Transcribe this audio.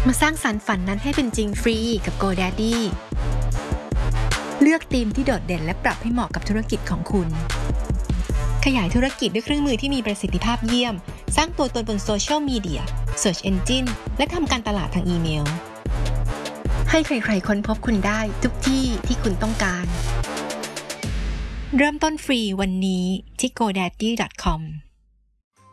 มาสร้างสรรค์ฝันนั้นให้เป็นจริงฟรีกับ GoDaddy เลือกธีมที่โดดเด่นและปรับให้เหมาะกับธุรกิจของคุณขยายธุรกิจด้วยเครื่องมือที่มีประสิทธิภาพเยี่ยมสร้างตัวตนบนโซเชียลมีเดีย Search Engine และทำการตลาดทางอีเมลให้ใครๆค้นพบคุณได้ทุกที่ที่คุณต้องการเริ่มต้นฟรีวันนี้ที่ godaddy.com